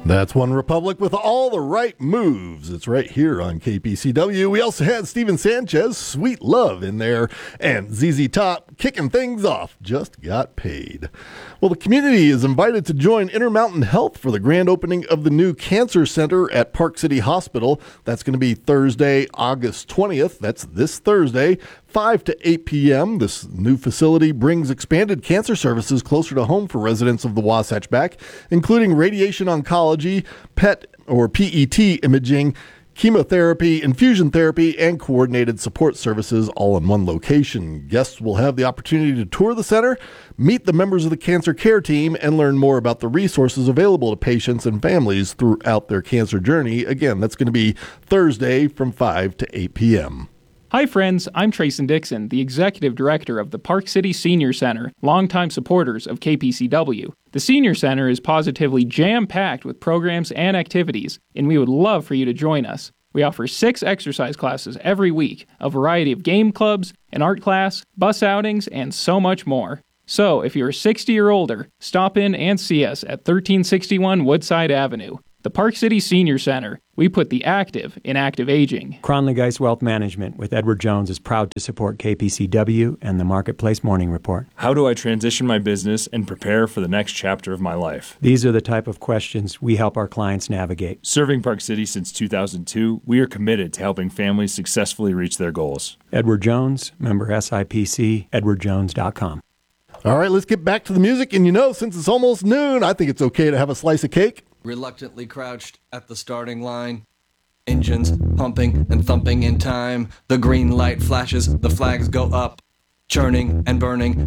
That's One Republic with all the right moves. It's right here on KPCW. We also had Steven Sanchez, Sweet Love in there, and ZZ Top kicking things off, Just Got Paid. Well, the community is invited to join Intermountain Health for the grand opening of the new cancer center at Park City Hospital. That's going to be Thursday, August 20th. That's this Thursday, 5 to 8 p.m. This new facility brings expanded cancer services closer to home for residents of the Wasatch Back, including radiation oncology, PET or PET imaging, chemotherapy, infusion therapy, and coordinated support services all in one location. Guests will have the opportunity to tour the center, meet the members of the cancer care team, and learn more about the resources available to patients and families throughout their cancer journey. Again, that's going to be Thursday from 5 to 8 p.m. Hi friends, I'm Trayson Dixon, the Executive Director of the Park City Senior Center, longtime supporters of KPCW. The Senior Center is positively jam-packed with programs and activities, and we would love for you to join us. We offer 6 exercise classes every week, a variety of game clubs, an art class, bus outings, and so much more. So, if you're 60 or older, stop in and see us at 1361 Woodside Avenue. The Park City Senior Center. We put the active in active aging. Cronley Geist Wealth Management with Edward Jones is proud to support KPCW and the Marketplace Morning Report. How do I transition my business and prepare for the next chapter of my life? These are the type of questions we help our clients navigate. Serving Park City since 2002, we are committed to helping families successfully reach their goals. Edward Jones, member SIPC, edwardjones.com. All right, let's get back to the music. And since it's almost noon, I think it's okay to have a slice of cake. Reluctantly crouched at the starting line. Engines pumping and thumping in time. The green light flashes, the flags go up. Churning and burning